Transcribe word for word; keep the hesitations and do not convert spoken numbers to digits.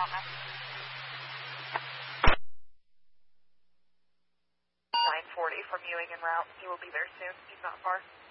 Thomas. nine forty from Ewing en route. He will be there soon. He's not far.